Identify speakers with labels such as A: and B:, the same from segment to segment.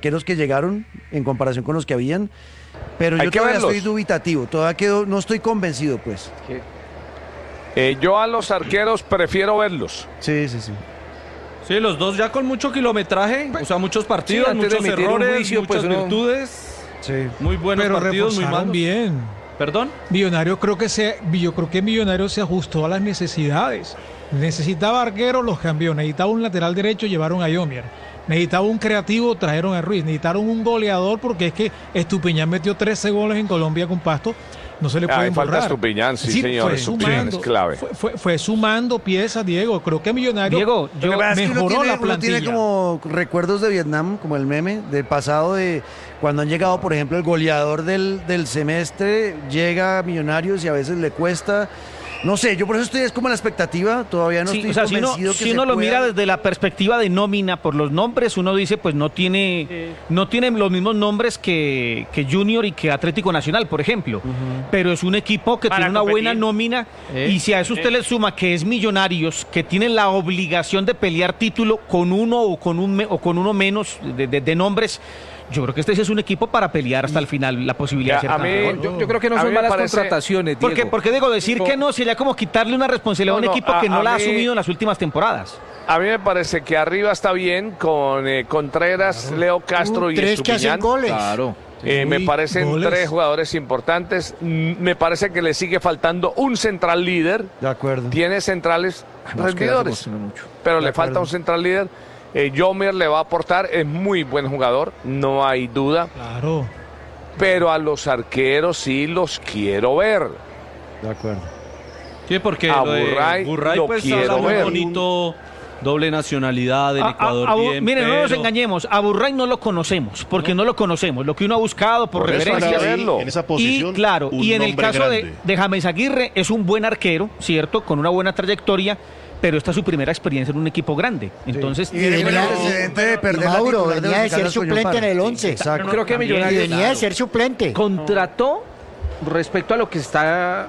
A: arqueros que llegaron en comparación con los que habían, pero
B: Hay
A: yo
B: que
A: todavía
B: verlos.
A: estoy dubitativo, no estoy convencido, pues.
B: Yo a los arqueros prefiero verlos.
A: Sí.
C: Sí, los dos ya con mucho kilometraje, o sea, muchos partidos,
D: sí, antes de
C: muchos
D: emitir un
C: errores,
D: juicio,
C: muchas
D: pues, uno-
C: virtudes,
A: Sí.
C: muy buenos
E: Pero
C: partidos, muy
E: reforzaron
C: malos.
E: bien.
C: ¿Perdón?
E: Yo creo que Millonarios se ajustó a las necesidades. Necesitaba arquero, los cambió. Necesitaba un lateral derecho, llevaron a Yomier. Necesitaba un creativo, trajeron a Ruiz. Necesitaron un goleador porque es que Estupiñán metió 13 goles en Colombia con Pasto. No se le puede
B: Falta
E: borrar.
B: Estupiñán, sí, señor.
E: Fue
B: Estupiñán es clave.
E: Fue sumando piezas, Diego. Creo que Millonarios
D: Diego,
A: Lo que pasa es que
E: mejoró la
A: uno
E: plantilla.
A: tiene como recuerdos de Vietnam, como el meme del pasado, de cuando han llegado, por ejemplo, el goleador del semestre, llega a Millonarios y a veces le cuesta. No sé, yo por eso estoy es como a la expectativa, todavía no
D: Sí,
A: estoy
D: o sea,
A: convencido que
D: si
A: se
D: uno lo
A: pueda.
D: mira desde la perspectiva de nómina por los nombres, uno dice pues no tiene los mismos nombres que Junior y que Atlético Nacional, por ejemplo. Pero es un equipo que
F: Para
D: tiene una
F: competir.
D: buena nómina y si a eso usted le suma que es Millonarios, que tiene la obligación de pelear título con uno o con uno menos de nombres. Yo creo que este sí es un equipo para pelear hasta el final la posibilidad de ser
B: A mí,
D: campeón. Yo creo que no
B: a
D: son
B: mí me
D: malas
B: parece-
D: contrataciones, Diego. Porque digo, decir que no sería como quitarle una responsabilidad a un
B: No,
D: equipo que no
B: a
D: la ha
B: mí-
D: asumido en las últimas temporadas.
B: A mí me parece que arriba está bien con Contreras, Leo Castro y
G: Tres que hacen
B: Estupiñán.
G: goles.
D: Claro.
B: Me parecen
E: goles.
B: 3 jugadores importantes. Me parece que le sigue faltando un central líder.
A: De acuerdo.
B: Tiene centrales rendidores, pero le falta un central líder. Yomer le va a aportar, es muy buen jugador, no hay duda.
E: Claro.
B: Pero a los arqueros sí los quiero ver.
A: De acuerdo.
C: Sí, porque
B: A
C: lo de
B: Burray
C: Burray
B: lo
C: pues
B: quiero
C: habla muy
B: ver.
C: bonito, doble nacionalidad del Ecuador bien,
D: Miren, no nos
C: pero-
D: engañemos, a Burray no lo conocemos, porque no lo conocemos, lo que uno ha buscado por
H: Por eso hay que
D: referencias.
B: verlo.
H: en esa
D: Y
H: posición.
D: claro,
H: un
D: y en el
H: nombre
D: caso
H: grande.
D: de James Aguirre es un buen arquero, ¿cierto? Con una buena trayectoria, pero esta es su primera experiencia en un equipo grande. Entonces,
A: Y venía
G: venía-
A: antecedente de perder la
G: Mauro,
A: titular de
G: venía de
A: los
G: ser
A: Carlos Coñón
G: suplente en
A: Parra.
G: el 11.
A: Exacto.
D: creo que
G: Y
D: Millonarios
G: venía de ser suplente.
I: Contrató respecto a lo que está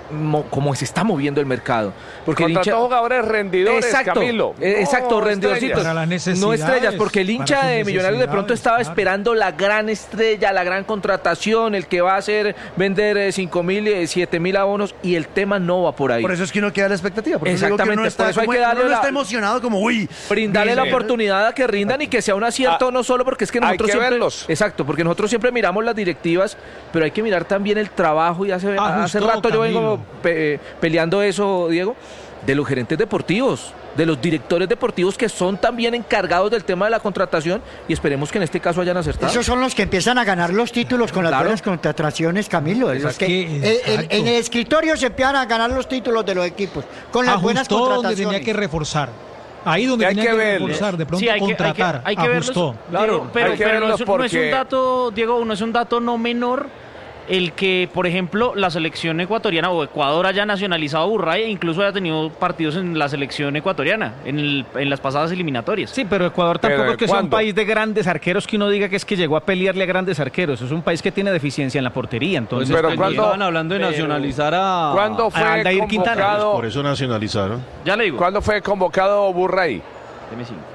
I: como se está moviendo el mercado. Porque el
B: Contrató
I: hincha-
B: jugadores rendidores,
I: Exacto,
B: Camilo.
I: exacto,
B: No,
I: rendidorcitos.
E: Para las necesidades,
I: No estrellas, porque el
E: para
I: hincha
E: sus
I: de Millonarios de pronto
E: necesidades,
I: estaba
E: claro.
I: esperando la gran estrella, la gran contratación, el que va a hacer vender 5.000, 7.000 abonos, y el tema no va por ahí.
A: Por eso es que uno queda a la expectativa. Por eso digo que
I: Exactamente,
A: uno está
I: por eso hay
A: como-
I: que darle
A: uno no
I: la-
A: está emocionado como, uy.
I: Brindarle la
A: bien.
I: oportunidad a que rindan y que sea un acierto, no solo porque es que
B: Hay
I: nosotros
B: que
I: siempre
B: verlos.
I: Exacto, porque nosotros siempre miramos las directivas, pero hay que mirar también el trabajo y hace
E: Ajustó,
I: rato yo vengo
E: Camilo.
I: peleando eso, Diego, de los gerentes deportivos, de los directores deportivos que son también encargados del tema de la contratación y esperemos que en este caso hayan acertado.
G: Esos son los que empiezan a ganar los títulos con las
I: Claro.
G: buenas contrataciones, Camilo. Esos
E: Es
G: que
E: que, exacto.
G: en el escritorio se empiezan a ganar los títulos de los equipos con las buenas
E: Ajustó donde
G: contrataciones.
E: tenía que reforzar. Ahí donde
B: Y hay
E: tenía
B: que
E: que
B: verlos.
E: reforzar, de pronto
F: Sí,
E: contratar.
F: hay que verlos.
E: ajustó.
B: Claro,
F: Diego, pero,
B: hay que
F: pero
B: verlos
F: no es
B: porque-
F: un dato, Diego, no es un dato no menor el que, por ejemplo, la selección ecuatoriana o Ecuador haya nacionalizado a Burray e incluso haya tenido partidos en la selección ecuatoriana, en las pasadas eliminatorias.
D: sí, pero Ecuador tampoco
B: Pero,
D: es que sea un
B: ¿cuándo?
D: país de grandes arqueros que uno diga que es que llegó a pelearle a grandes arqueros. Es un país que tiene deficiencia en la portería. Entonces,
B: Pero
C: Pues
B: ¿cuándo-
C: estaban hablando de
B: pero-
C: nacionalizar a...
B: ¿Cuándo fue
D: Aldair Quintana.
B: convocado?
H: Por eso nacionalizaron.
F: Ya le digo.
B: ¿Cuándo fue convocado Burray?
F: Deme 5.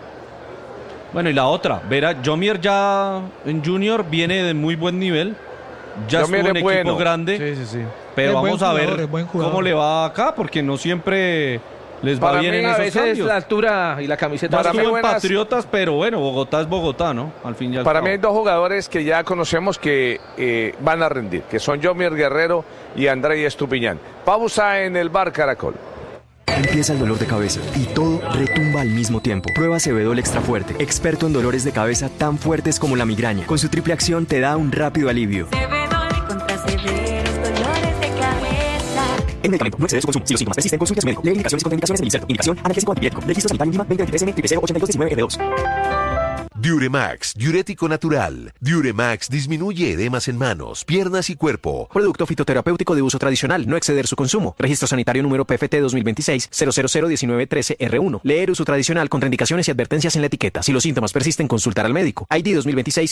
C: Bueno, y la otra, verá, Yomier ya en Junior viene de muy buen nivel. Ya
B: Yomier
C: estuvo en
B: es
C: equipo
B: bueno.
C: grande,
A: Sí.
C: pero
E: Es buen
C: vamos a
E: jugador,
C: ver
E: es buen jugador.
C: cómo le va acá, porque no siempre les va
I: Para
C: bien
I: mí
C: en
I: a
C: esos
I: veces
C: cambios.
I: la altura y la camiseta
B: Para
C: Para
B: mí
C: mí
B: buenas-
C: Patriotas, pero bueno, Bogotá es Bogotá, ¿no? Al fin y al
B: Para
C: cabo.
B: mí hay 2 jugadores que ya conocemos que van a rendir, que son Yomier Guerrero y Andrei Estupiñán. Pausa en el Bar Caracol.
J: Empieza el dolor de cabeza y todo retumba al mismo tiempo. Prueba Cebedol Extra Fuerte, experto en dolores de cabeza tan fuertes como la migraña. Con su triple acción te da un rápido alivio.
K: Cebedol contra severos dolores de cabeza.
J: El medicamento no excede su consumo. Si los síntomas persisten, consulte a su médico. Lee indicaciones y contraindicaciones del inserto. Indicación analgésico antipirético. Registro sanitario mínima 2023M 008219F2.
L: Diuremax, diurético natural. Diuremax disminuye edemas en manos, piernas y cuerpo.
J: Producto fitoterapéutico de uso tradicional, no exceder su consumo. Registro sanitario número PFT 2026 0001913R1. Leer uso tradicional, contraindicaciones y advertencias en la etiqueta. Si los síntomas persisten, consultar al médico. ID 2026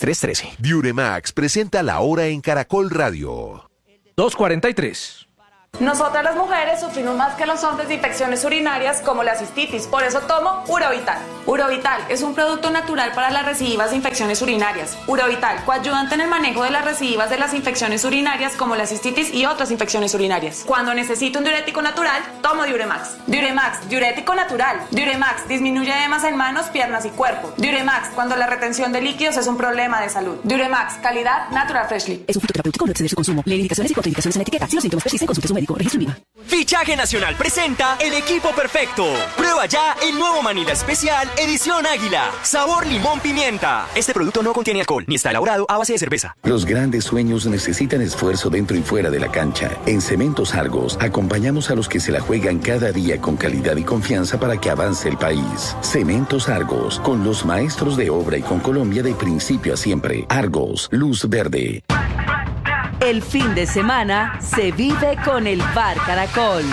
J: 006-313.
L: Diuremax presenta la hora en Caracol Radio.
I: 2:43.
H: Nosotras las mujeres sufrimos más que los hombres de infecciones urinarias como la cistitis, por eso tomo Urovital. Urovital es un producto natural para las recidivas de infecciones urinarias. Urovital, coayudante en el manejo de las recidivas de las infecciones urinarias como la cistitis y otras infecciones urinarias. Cuando necesito un diurético natural, tomo Diuremax. Diuremax, diurético natural. Diuremax disminuye edemas en manos, piernas y cuerpo. Diuremax, cuando la retención de líquidos es un problema de salud. Diuremax, calidad Natural Freshly.
M: Es un fitoterapéutico, no exceder su consumo. Lee indicaciones y contraindicaciones en etiqueta. Si los síntomas persisten, consulte a su médico. Registro INVIMA.
N: Fichaje Nacional presenta el equipo perfecto. Prueba ya el nuevo Manila Especial Edición Águila. Sabor limón pimienta. Este producto no contiene alcohol ni está elaborado a base de cerveza.
O: Los grandes sueños necesitan esfuerzo dentro y fuera de la cancha. En Cementos Argos acompañamos a los que se la juegan cada día con calidad y confianza para que avance el país. Cementos Argos, con los maestros de obra y con Colombia de principio a siempre. Argos, luz verde.
P: El fin de semana se vive con el Bar Caracol.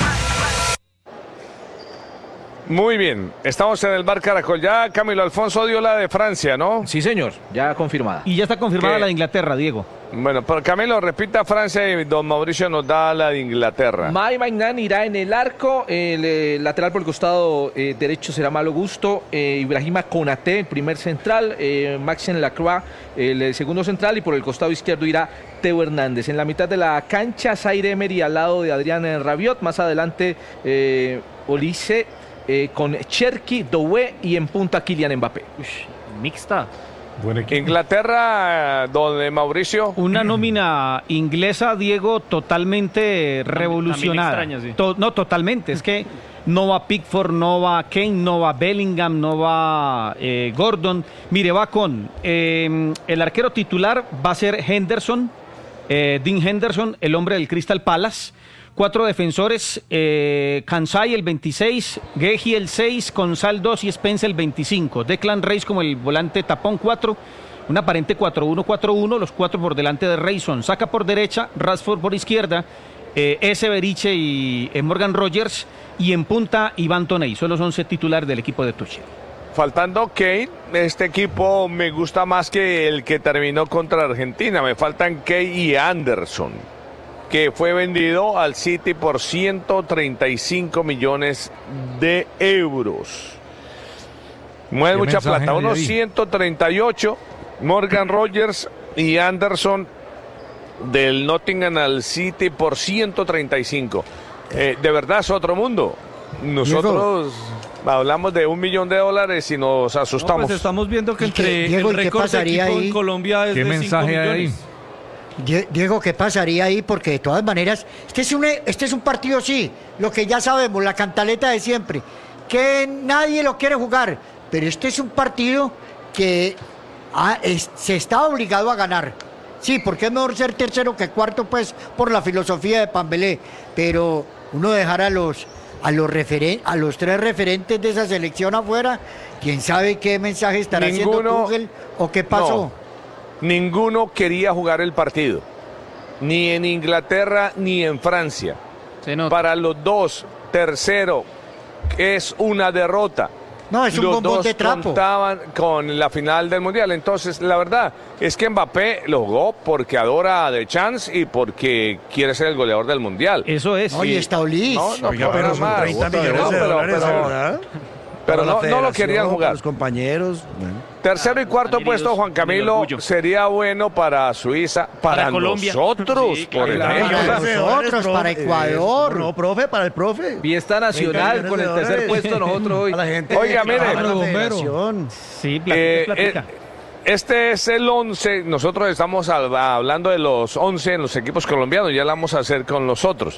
B: Muy bien, estamos en el Bar Caracol. Ya Camilo Alfonso dio la de Francia, ¿no?
I: Sí, señor, ya confirmada.
D: Y ya está confirmada la de Inglaterra, Diego.
B: Bueno, pero Camilo, repita Francia y don Mauricio nos da la de Inglaterra.
I: Mai Magnan irá en el arco, el lateral por el costado derecho será Malo Gusto, Ibrahima Konaté, el primer central, Maxime Lacroix, el segundo central, y por el costado izquierdo irá Teo Hernández. En la mitad de la cancha, Zaire Emery al lado de Adrián Rabiot, más adelante Olise con Cherki, Doué y en punta Kylian Mbappé.
F: Mixta.
B: Inglaterra, donde Mauricio.
D: Una nómina inglesa, Diego, totalmente revolucionada.
F: Extraña, sí.
D: No, totalmente. Es que no va Pickford, no va Kane, no va Bellingham, no va Gordon. Mire, va con el arquero titular, va a ser Henderson, Dean Henderson, el hombre del Crystal Palace. 4 defensores, Kansai el 26, Gehi el 6, Consal 2 y Spence el 25. Declan Rice como el volante tapón 4, un aparente 4-1-4-1, los 4 por delante de Rayson. Saca por derecha, Rashford por izquierda, Beriche y Morgan Rogers, y en punta Iván Toney. Son los 11 titulares del equipo de Tuchel.
B: Faltando Kane, este equipo me gusta más que el que terminó contra Argentina. Me faltan Kane y Anderson, que fue vendido al City por 135 millones de euros. Mueve mucha plata, unos 138, Morgan Rogers y Anderson del Nottingham al City por 135. De verdad es otro mundo. Nosotros hablamos de $1 millón y nos asustamos.
C: No, pues estamos viendo que entre
G: Diego,
C: el récord de equipo en Colombia es
E: ¿Qué
C: de 5
E: mensaje hay
C: millones.
E: ahí?
G: Diego, ¿qué pasaría ahí? Porque de todas maneras, este es un partido, sí, lo que ya sabemos, la cantaleta de siempre, que nadie lo quiere jugar, pero este es un partido que se está obligado a ganar. Sí, porque es mejor ser tercero que cuarto, pues, por la filosofía de Pambelé, pero uno dejar a los 3 referentes de esa selección afuera, quién sabe qué mensaje estará haciendo Tuchel o qué pasó.
B: No. Ninguno quería jugar el partido, ni en Inglaterra ni en Francia. Para los dos, tercero es una derrota.
G: No, es un bombón de trapo.
B: Contaban con la final del Mundial. Entonces, la verdad es que Mbappé lo jugó porque adora a Deschamps y porque quiere ser el goleador del Mundial.
D: Eso es.
G: Oye, está Olís.
A: Oiga, pero son 30 millones de dólares, ¿verdad?
B: Pero no lo querían jugar.
A: Los compañeros. Bueno.
B: Tercero y cuarto puesto, Juan Camilo, sería bueno para Suiza, para
F: Colombia.
B: Nosotros,
F: Sí,
B: por
G: Para nosotros, para Ecuador.
A: No, profe, para el profe.
I: Fiesta nacional con el tercer puesto nosotros hoy.
A: A la gente.
B: Oiga, mire.
D: Sí, platica.
B: Este es el 11. Nosotros estamos hablando de los 11 en los equipos colombianos. Ya la vamos a hacer con los otros.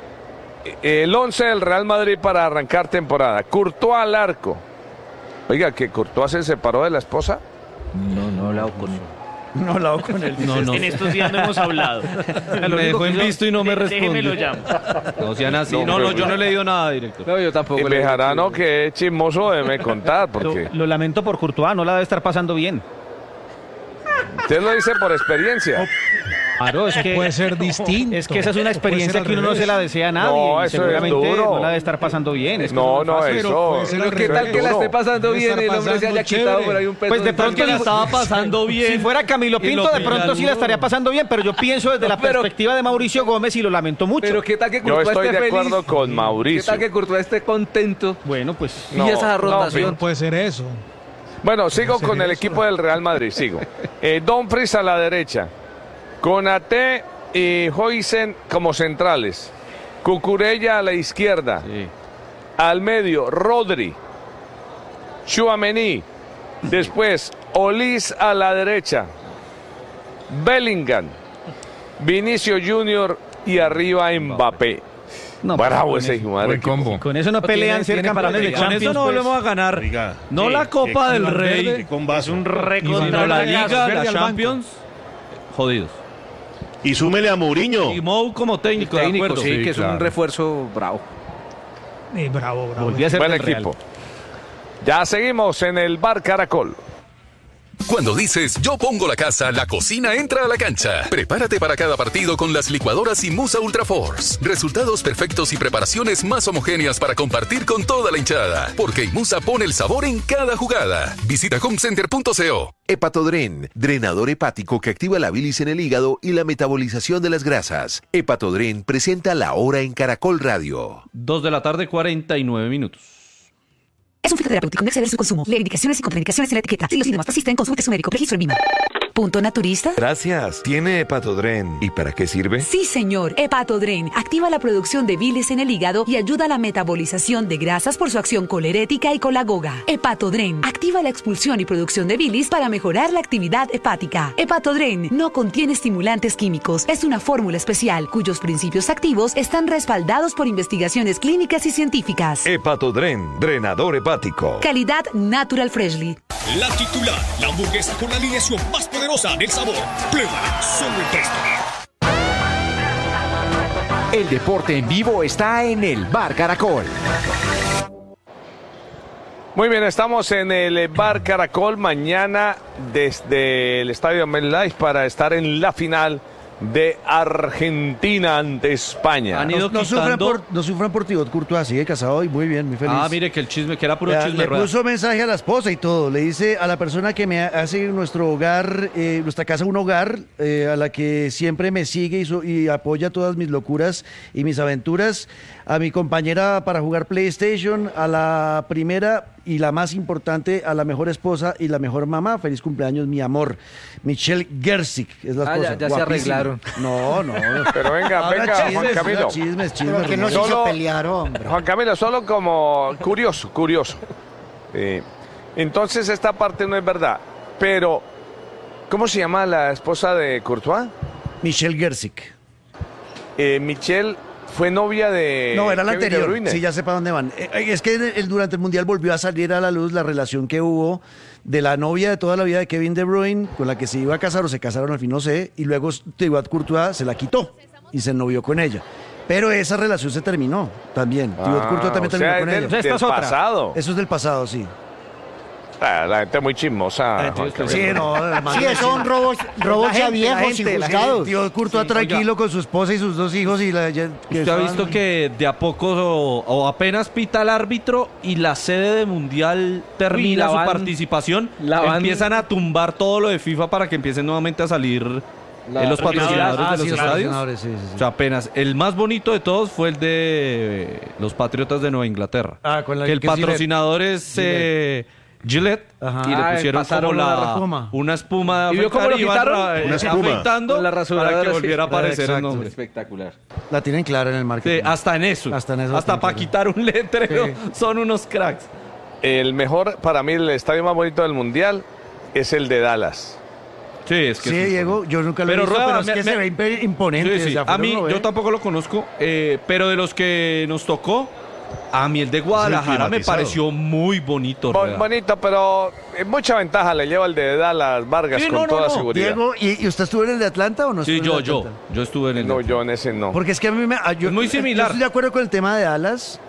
B: El 11 del Real Madrid para arrancar temporada. Courtois al arco. Oiga, que Courtois se separó de la esposa.
I: No he hablado con él.
A: No he hablado con él.
F: No. En estos días no hemos hablado.
C: Me dejó en visto y no me
F: Déjeme lo
C: responde.
F: llamo.
C: No sean así. No, yo no he leído nada, director.
I: No, yo tampoco.
B: Y Bejarano, que es chismoso, debe contar.
D: Lo,
B: Porque
D: lo lamento por Courtois, no la debe estar pasando bien.
B: usted lo dice por experiencia.
D: Claro, es que
E: puede ser distinto.
D: Es que esa es una experiencia que uno no se la desea a nadie.
B: No,
D: y
B: eso
D: seguramente
B: es duro.
D: no la debe estar pasando bien. Es que
B: No,
D: eso es fácil.
I: Pero qué tal que la esté pasando bien y el hombre se haya quitado por ahí un peso.
D: Pues de pronto
C: la estaba pasando bien.
D: Si fuera Camilo Pinto, de pronto sí la estaría pasando bien, pero yo pienso desde la perspectiva de Mauricio Gómez y lo lamento mucho.
I: Pero qué tal que
B: Yo
I: Courtois
B: estoy
I: esté
B: de
I: feliz.
B: acuerdo con Mauricio.
I: ¿Qué tal que Courtois esté contento?
D: Bueno, pues
B: No,
I: y esa rotación.
B: no,
E: Puede ser eso.
B: Bueno, sigo
E: Puede
B: con
E: ser
B: el
E: eso.
B: equipo del Real Madrid, sigo. Dumfries a la derecha, Konaté y Huijsen como centrales, Cucurella a la izquierda, al medio Rodri, Tchouaméni, después Olise a la derecha, Bellingham, Vinicio Junior y arriba Mbappé.
D: No,
B: bravo
D: con
B: ese
D: eso-
B: hijo de madre
Q: Buen
B: equipo.
Q: combo.
D: con eso no pelean ser campeones de
C: Con
D: Champions.
C: eso no
D: pues.
C: volvemos a ganar.
Q: Oiga,
C: No
Q: sí,
C: la
Q: qué
C: Copa del
Q: Valverde,
C: Rey,
Q: con vaso.
F: Un
C: sino
F: recontra
C: la Liga,
E: Valverde
C: la
E: al banco.
C: Champions. Jodidos.
Q: Y súmele a Mourinho.
C: Y Mou como técnico, de
I: Técnico,
C: acuerdo.
I: sí, que es
Q: claro.
I: un refuerzo bravo.
E: Bravo, bravo.
D: Volví a ser
B: Buen
D: del Real.
B: equipo. Ya seguimos en el Bar Caracol.
R: Cuando dices yo pongo la casa, la cocina entra a la cancha. Prepárate para cada partido con las licuadoras Inmusa Ultra Force. Resultados perfectos y preparaciones más homogéneas para compartir con toda la hinchada. Porque Inmusa pone el sabor en cada jugada. Visita homecenter.co.
L: Hepatodren, drenador hepático que activa la bilis en el hígado y la metabolización de las grasas. Hepatodren presenta La Hora en Caracol Radio.
C: 2 de la tarde, 49 minutos.
M: Es un fitoterapéutico, no exceder su consumo. Lee indicaciones y contraindicaciones en la etiqueta. Si los síntomas persisten, consulte a su médico. Registro en VIMA. ¿Punto naturista?
S: Gracias. ¿Tiene Hepatodren? ¿Y para qué sirve?
M: Sí, señor. Hepatodren activa la producción de bilis en el hígado y ayuda a la metabolización de grasas por su acción colerética y colagoga. Hepatodren activa la expulsión y producción de bilis para mejorar la actividad hepática. Hepatodren no contiene estimulantes químicos. Es una fórmula especial cuyos principios activos están respaldados por investigaciones clínicas y científicas.
S: Hepatodren, drenador hepático.
M: Calidad Natural Freshly.
T: La titular, la hamburguesa con la alineación más poderosa del sabor. Pruébala solo en Presto.
U: El deporte en vivo está en el Bar Caracol.
B: Muy bien, estamos en el Bar Caracol mañana desde el Estadio MetLife para estar en la final de Argentina ante España.
C: Han ido
A: No sufran
C: quitando...
A: no sufran por Thibaut Courtois, sigue casado y muy bien, muy feliz.
C: Ah, mire que el chisme, que era puro chisme.
A: Le
C: rueda.
A: puso mensaje a la esposa y todo. Le dice a la persona que me hace nuestro hogar, nuestra casa un hogar, a la que siempre me sigue y apoya todas mis locuras y mis aventuras, a mi compañera para jugar PlayStation, a la primera y la más importante, a la mejor esposa y la mejor mamá. Feliz cumpleaños, mi amor. Michelle Gersick es la esposa.
I: Ya se
A: Guapísima.
I: arreglaron.
A: No.
B: Pero venga,
A: Ahora
B: venga,
A: chismes,
B: Juan Camilo.
A: Chismes,
G: Pero que no se hizo
B: Solo-
G: pelear, hombre.
B: Juan Camilo, solo como curioso. Entonces esta parte no es verdad. Pero, ¿cómo se llama la esposa de Courtois?
A: Michelle Gersick.
B: Michelle fue novia de
A: No, era la
B: Kevin De
A: anterior.
B: Bruyne.
A: Sí, ya sé para dónde van. Es que durante el Mundial volvió a salir a la luz la relación que hubo de la novia de toda la vida de Kevin De Bruyne, con la que se iba a casar o se casaron al fin, no sé, y luego Thibaut Courtois se la quitó y se novió con ella. Pero esa relación se terminó también. Thibaut Courtois también
B: o sea,
A: terminó con
B: es
A: ella.
B: del- del pasado.
A: Eso es del pasado, sí.
B: La gente es muy chismosa. Juan Camilo.
A: Sí, no,
G: Sí, son robos ya viejos y juzgados.
A: Tío Courtois tranquilo con su esposa y sus dos hijos y la... que
C: Usted ha
A: estaban-
C: visto que de a poco o apenas pita el árbitro y la sede de Mundial termina
I: la
C: su
I: van-
C: participación,
I: la van-
C: empiezan a tumbar todo lo de FIFA para que empiecen nuevamente a salir los patrocinadores
A: Ah,
C: de los
A: sí, los
C: estadios.
A: patrocinadores, sí, sí, sí.
C: O sea, apenas. El más bonito de todos fue el de los Patriotas de Nueva Inglaterra.
A: Ah, con la
C: que el
A: que es
C: patrocinador es Gillette.
A: Ajá.
C: Y le pusieron
I: pasaron
C: como
I: una
C: espuma.
I: ¿Y vio cómo lo
C: iban
I: quitaron?
Q: Una espuma.
C: afeitando
I: Con la
C: para
I: rasuradora,
C: que
I: sí.
C: volviera a aparecer el
A: Exacto.
C: nombre.
I: Espectacular.
A: La tienen clara en el marketing.
C: Sí, hasta en eso.
A: Hasta en eso
C: Hasta
A: la
C: para
A: tienen
C: quitar un letrero
A: Sí.
C: son unos cracks.
B: El mejor, para mí, el estadio más bonito del Mundial es el de Dallas.
C: Sí, es que
A: Sí,
C: es un-
A: Diego, yo nunca lo he
C: Pero
A: visto,
C: Rueda,
A: pero es
C: me-
A: que se
C: me-
A: ve imponente.
C: Sí, sí.
A: desde
C: A
A: afuera
C: mí,
A: uno lo
C: yo
A: ve.
C: tampoco lo conozco, pero de los que nos tocó, a mí el de Guadalajara me
Q: climatizado.
C: pareció muy bonito. Rueda.
B: Bonito, pero mucha ventaja le lleva el de Dallas Vargas
C: Sí,
B: con
C: no,
B: toda
C: no.
B: seguridad.
A: Diego, ¿y usted estuvo en el de Atlanta o no
C: Sí,
A: estuvo en el de Atlanta?
C: yo estuve en el
B: No,
C: de-
B: yo en ese no.
A: Porque es que a mí me... yo,
C: Es muy similar.
A: Yo estoy de acuerdo con el tema de Dallas,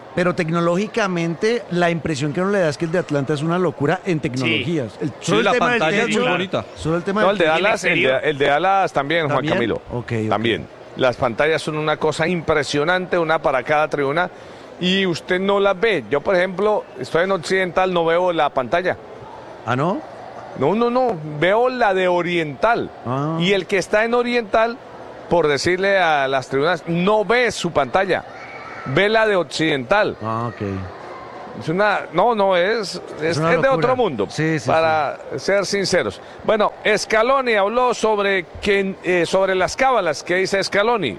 A: pero tecnológicamente la impresión que uno le da es que el de Atlanta es una locura en tecnologías.
C: Sí, la pantalla es muy bonita.
A: Solo el tema
B: el de Dallas, el de Dallas también, Juan Camilo.
A: Okay.
B: También. Las pantallas son una cosa impresionante, una para cada tribuna, y usted no las ve. Yo, por ejemplo, estoy en Occidental, no veo la pantalla.
A: ¿Ah, no?
B: No. Veo la de Oriental. Y el que está en Oriental, por decirle a las tribunas, no ve su pantalla. Ve la de Occidental.
A: Ok.
B: Es una... es de otro mundo, para ser sinceros. Bueno, Scaloni habló sobre las cábalas. ¿Qué dice Scaloni?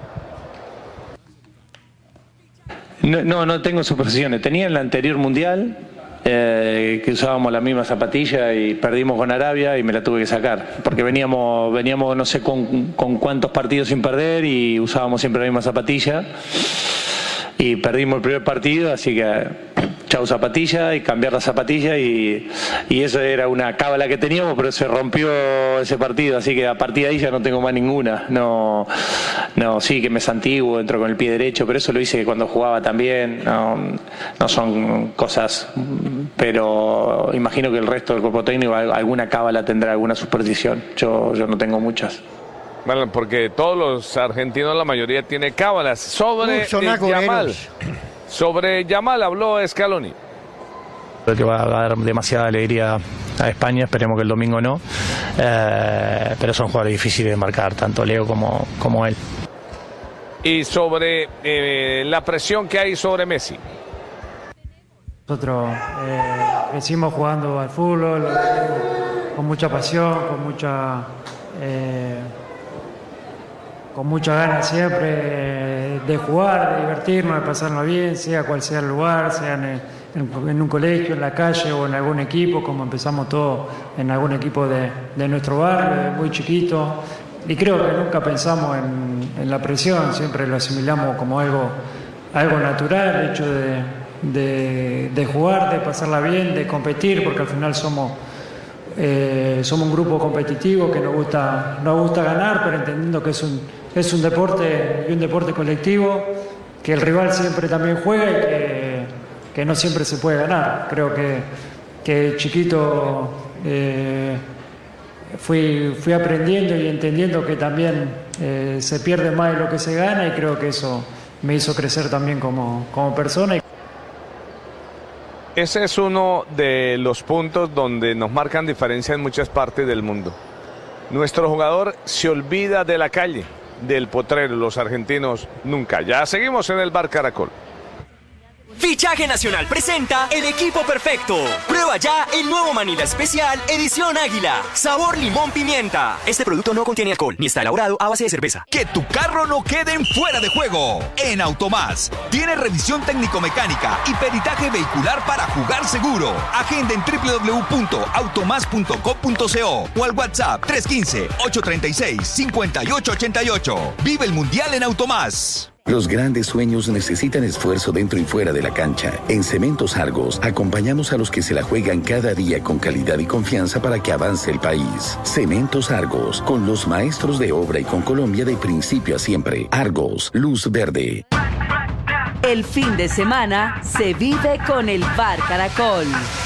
K: No tengo suposiciones. Tenía en la anterior mundial que usábamos la misma zapatilla y perdimos con Arabia y me la tuve que sacar. Porque veníamos no sé con cuántos partidos sin perder y usábamos siempre la misma zapatilla. Y perdimos el primer partido, así que chau zapatilla y cambiar la zapatilla y eso era una cábala que teníamos, pero se rompió ese partido, así que a partir de ahí ya no tengo más ninguna. No, sí que me santiguo, entro con el pie derecho, pero eso lo hice cuando jugaba también. No son cosas, pero imagino que el resto del cuerpo técnico alguna cábala tendrá, alguna superstición. Yo no tengo muchas.
B: Bueno, porque todos los argentinos, la mayoría tiene cábalas. Sobre Yamal. Sobre Yamal habló Scaloni.
K: Creo que va a dar demasiada alegría a España, esperemos que el domingo no. Pero son jugadores difíciles de marcar, tanto Leo como él.
B: Y sobre la presión que hay sobre Messi.
V: Nosotros crecimos jugando al fútbol con mucha pasión, con mucha ganas siempre de jugar, de divertirnos, de pasarnos bien, sea cual sea el lugar, sea en un colegio, en la calle o en algún equipo, como empezamos todos en algún equipo de nuestro barrio, muy chiquito. Y creo que nunca pensamos en la presión, siempre lo asimilamos como algo natural, el hecho de jugar, de pasarla bien, de competir, porque al final somos un grupo competitivo que nos gusta ganar, pero entendiendo que es un deporte y un deporte colectivo, que el rival siempre también juega y que no siempre se puede ganar. Creo que chiquito fui aprendiendo y entendiendo que también se pierde más de lo que se gana, y creo que eso me hizo crecer también como persona.
B: Ese es uno de los puntos donde nos marcan diferencia en muchas partes del mundo. Nuestro jugador se olvida de la calle, del potrero. Los argentinos nunca. Ya seguimos en el Bar Caracol.
N: Fichaje Nacional presenta el equipo perfecto. Prueba ya el nuevo Manila Especial Edición Águila. Sabor limón pimienta. Este producto no contiene alcohol ni está elaborado a base de cerveza.
W: Que tu carro no quede en fuera de juego. En Automás tiene revisión técnico-mecánica y peritaje vehicular para jugar seguro. Agenda en www.automas.com.co o al WhatsApp 315-836-5888. Vive el Mundial en Automás.
O: Los grandes sueños necesitan esfuerzo dentro y fuera de la cancha. En Cementos Argos acompañamos a los que se la juegan cada día con calidad y confianza para que avance el país. Cementos Argos, con los maestros de obra y con Colombia de principio a siempre. Argos, luz verde.
P: El fin de semana se vive con el Bar Caracol.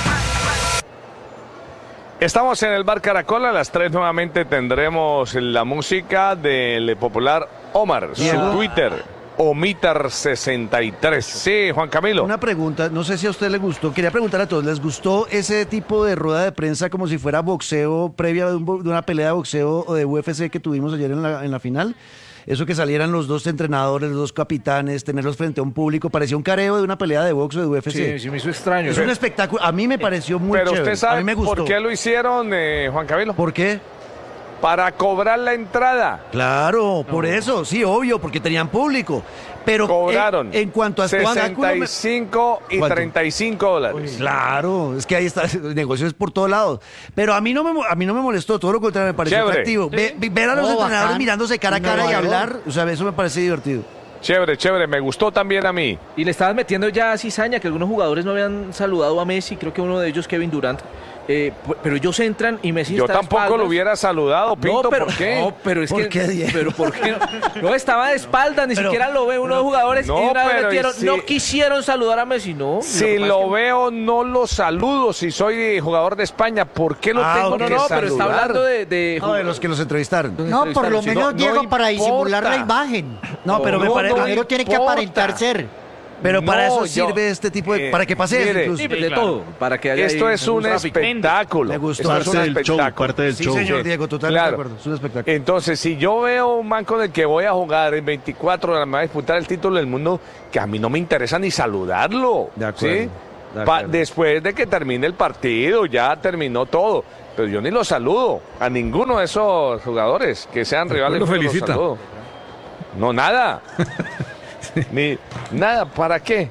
B: Estamos en el Bar Caracol. A las 3 nuevamente tendremos la música del popular Omar, su Twitter. Omitar63. Sí, Juan Camilo.
A: Una pregunta, no sé si a usted le gustó, quería preguntar a todos, ¿les gustó ese tipo de rueda de prensa como si fuera boxeo, previa de una pelea de boxeo o de UFC que tuvimos ayer en la final? Eso que salieran los dos entrenadores, los dos capitanes, tenerlos frente a un público, parecía un careo de una pelea de boxeo de UFC.
I: Sí, me hizo extraño.
A: Es un espectáculo, a mí me pareció muy chévere.
B: Pero usted sabe
A: a mí me gustó.
B: ¿Por qué lo hicieron, Juan Camilo?
A: ¿Por qué?
B: Para cobrar la entrada.
A: Claro, por eso, sí, obvio, porque tenían público. Pero
B: cobraron
A: en cuanto a
B: 65 y $35.
A: Claro, es que ahí está, el negocio es por todos lados. Pero a mí no me molestó, todo lo contrario, me pareció atractivo. Ver a los entrenadores mirándose cara a cara y hablar, o sea, eso me parece divertido.
B: Chévere, me gustó también a mí.
I: Y le estaban metiendo ya cizaña, que algunos jugadores no habían saludado a Messi, creo que uno de ellos, Kevin Durant, pero ellos entran y Messi
B: Yo
I: está de
B: tampoco
I: espaldas.
B: lo hubiera saludado, Pinto,
I: no, pero,
B: ¿por qué?
I: No, pero es
A: ¿Por
I: que...
A: qué, Diego?
I: Pero ¿por qué no? No, estaba de espaldas, ni siquiera lo ve uno de los jugadores
B: no,
I: y una vez
B: pero
I: metieron,
B: si-
I: no quisieron saludar a Messi, no.
B: Si lo veo, no lo saludo. Si soy jugador de España, ¿por qué lo tengo
A: ok.
B: que
I: No,
B: saludar?
I: pero está hablando de
A: No, de los que los entrevistaron.
G: No, por lo
I: sí.
G: menos,
B: No,
G: Diego,
B: no
G: para disimular
B: importa.
G: la imagen.
A: No, pero me parece...
G: Primero tiene que
B: importa.
G: aparentar ser.
A: Pero para
B: No,
A: eso sirve este tipo de... para que pase
B: mire,
A: incluso.
I: Sí, pues, de todo, para que haya
B: Esto
I: ahí
B: es un
I: tráfico.
B: espectáculo.
A: Me gustó.
B: Esto es
Q: Parte
B: un
Q: del show,
B: espectáculo.
Q: parte del
A: Sí,
Q: show.
A: señor
B: Sí.
A: Diego, totalmente
B: Claro.
A: de acuerdo. Es un espectáculo.
B: Entonces, si yo veo un man con el que voy a jugar en 24 horas, me va a disputar el título del mundo, que a mí no me interesa ni saludarlo.
A: De acuerdo,
B: ¿sí?
A: de acuerdo.
B: Después de que termine el partido, ya terminó todo. Pero yo ni lo saludo a ninguno de esos jugadores que sean rivales.
Q: lo
B: míos,
Q: felicita.
B: saludo. No, nada. Ni nada, ¿para qué?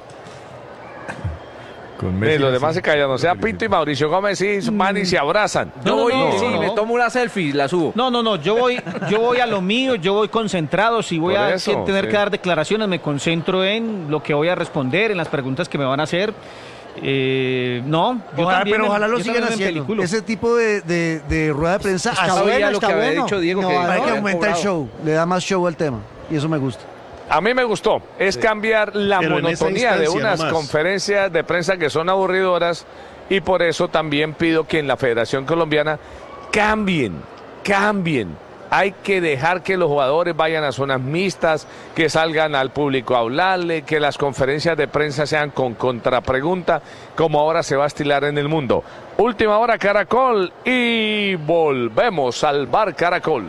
Q: Con
B: Los
Q: Messi,
B: demás
Q: sí.
B: se callan. O sea, Pinto y Mauricio Gómez sí, van y se abrazan.
I: Yo voy,
D: no,
I: sí,
D: no.
I: me tomo una selfie, la subo.
D: No, yo voy a lo mío, yo voy concentrado. Si voy
B: Por
D: a
B: eso,
D: tener
B: sí.
D: que dar declaraciones, me concentro en lo que voy a responder, en las preguntas que me van a hacer. No,
A: Pero ojalá lo
D: yo
A: sigan
D: también me
A: haciendo.
D: empeliculo.
A: Ese tipo de rueda de prensa
G: Está
A: así.
G: bueno,
I: lo
G: está
I: que había
G: bueno.
I: dicho Diego,
G: No,
I: que-
G: no,
A: Para que
I: habían
A: aumenta el
I: cobrado.
A: show, le da más show al tema. Y eso me gusta.
B: A mí me gustó. Es cambiar la
Q: Pero en esa
B: monotonía de
Q: instancia
B: unas
Q: nomás.
B: conferencias de prensa que son aburridoras y por eso también pido que en la Federación Colombiana cambien. Hay que dejar que los jugadores vayan a zonas mixtas, que salgan al público a hablarle, que las conferencias de prensa sean con contrapregunta, como ahora se va a estilar en el mundo. Última hora Caracol y volvemos al bar Caracol.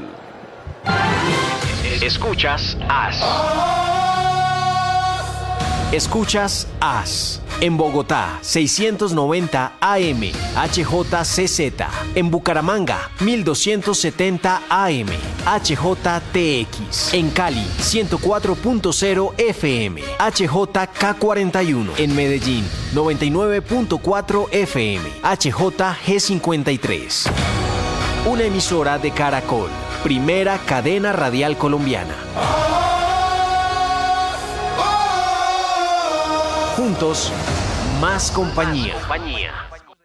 U: Escuchas AS. Escuchas AS. En Bogotá, 690 AM, HJCZ. En Bucaramanga, 1270 AM, HJTX. En Cali, 104.0 FM, HJK41. En Medellín, 99.4 FM, HJG53. Una emisora de Caracol, primera cadena radial colombiana. Juntos, más compañía.